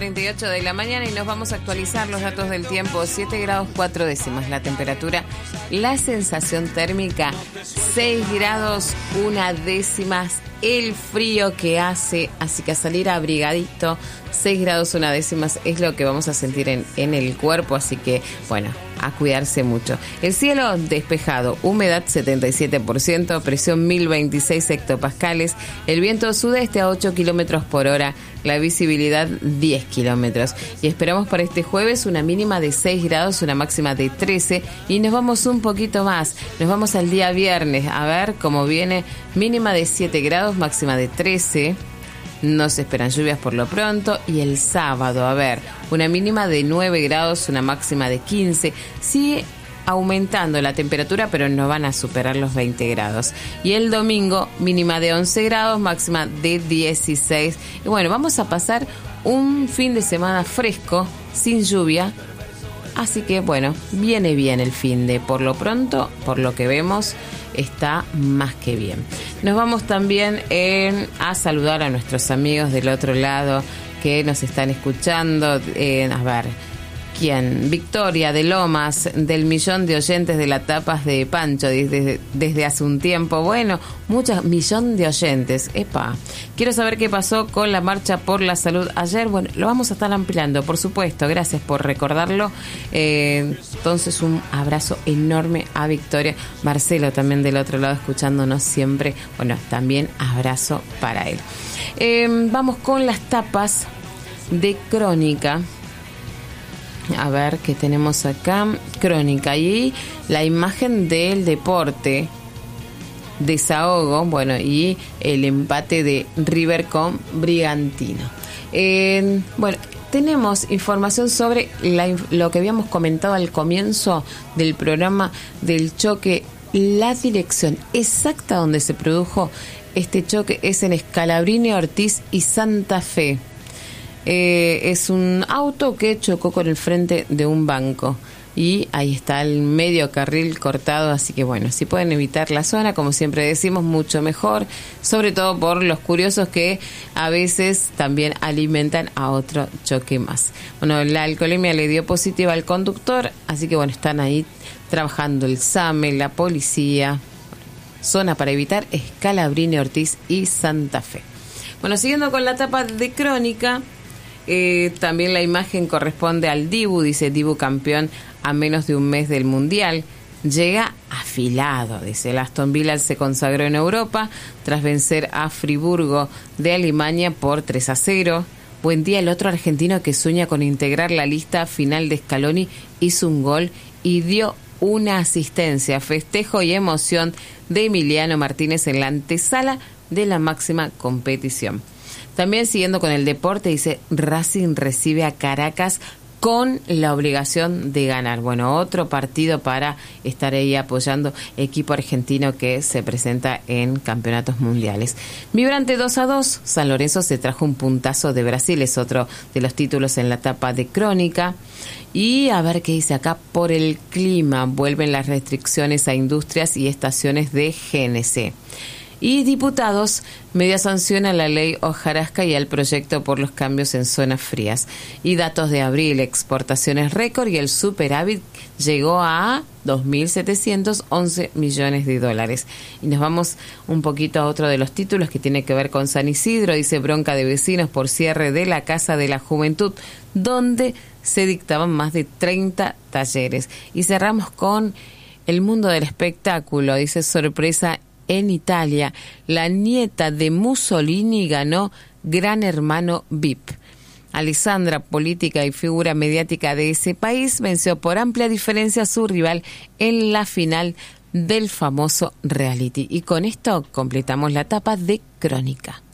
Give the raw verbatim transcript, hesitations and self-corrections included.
treinta y ocho de la mañana y nos vamos a actualizar los datos del tiempo. siete grados cuatro décimas la temperatura, la sensación térmica seis grados una décimas, el frío que hace, así que a salir abrigadito. Seis grados una décimas es lo que vamos a sentir en, en el cuerpo, así que bueno, a cuidarse mucho. El cielo despejado, humedad setenta y siete por ciento, presión mil veintiséis hectopascales, el viento sudeste a ocho kilómetros por hora, la visibilidad diez kilómetros. Y esperamos para este jueves una mínima de seis grados, una máxima de trece, y nos vamos un poquito más. Nos vamos al día viernes, a ver cómo viene. Mínima de siete grados, máxima de trece. No se esperan lluvias por lo pronto. Y el sábado, a ver, una mínima de nueve grados, una máxima de quince. Sigue aumentando la temperatura, pero no van a superar los veinte grados. Y el domingo, mínima de once grados, máxima de dieciséis. Y bueno, vamos a pasar un fin de semana fresco, sin lluvia. Así que bueno, viene bien el fin de, por lo pronto, por lo que vemos, está más que bien. Nos vamos también en, a saludar a nuestros amigos del otro lado que nos están escuchando. Eh, a ver, ¿quién? Victoria de Lomas, del millón de oyentes de la Tapas de Pancho desde, desde hace un tiempo. Bueno, muchas, millón de oyentes. Epa, quiero saber qué pasó con la marcha por la salud ayer. Bueno, lo vamos a estar ampliando, por supuesto. Gracias por recordarlo. Eh, entonces, un abrazo enorme a Victoria. Marcelo también del otro lado escuchándonos siempre. Bueno, también abrazo para él. Eh, vamos con las tapas de Crónica. A ver qué tenemos acá. Crónica y la imagen del deporte. Desahogo, bueno, y el empate de River con Brigantino. Eh, bueno, tenemos información sobre la, lo que habíamos comentado al comienzo del programa del choque. La dirección exacta donde se produjo este choque es en Scalabrini, Ortiz y Santa Fe. Eh, es un auto que chocó con el frente de un banco y ahí está el medio carril cortado, así que bueno, si pueden evitar la zona, como siempre decimos, mucho mejor, sobre todo por los curiosos que a veces también alimentan a otro choque más. Bueno, la alcoholemia le dio positiva al conductor, así que bueno, están ahí trabajando el SAME, la policía. Zona para evitar, Scalabrini, Ortiz y Santa Fe. Bueno, siguiendo con la tapa de Crónica. Eh, también la imagen corresponde al Dibu, dice Dibu campeón a menos de un mes del Mundial. Llega afilado, dice. El Aston Villa se consagró en Europa tras vencer a Friburgo de Alemania por tres a cero. Buen día, el otro argentino que sueña con integrar la lista final de Scaloni hizo un gol y dio una asistencia. Festejo y emoción de Emiliano Martínez en la antesala de la máxima competición. También siguiendo con el deporte, dice Racing recibe a Caracas con la obligación de ganar. Bueno, otro partido para estar ahí apoyando equipo argentino que se presenta en campeonatos mundiales. Vibrante dos a dos, San Lorenzo se trajo un puntazo de Brasil, es otro de los títulos en la tapa de Crónica. Y a ver qué dice acá, por el clima, vuelven las restricciones a industrias y estaciones de G N C. Y diputados media sanción a la ley hojarasca y al proyecto por los cambios en zonas frías. Y datos de abril, exportaciones récord y el superávit llegó a dos mil setecientos once millones de dólares. Y nos vamos un poquito a otro de los títulos que tiene que ver con San Isidro. Dice bronca de vecinos por cierre de la Casa de la Juventud, donde se dictaban más de treinta talleres. Y cerramos con el mundo del espectáculo. Dice sorpresa en Italia, la nieta de Mussolini ganó Gran Hermano V I P. Alessandra, política y figura mediática de ese país, venció por amplia diferencia a su rival en la final del famoso reality. Y con esto completamos la etapa de Crónica.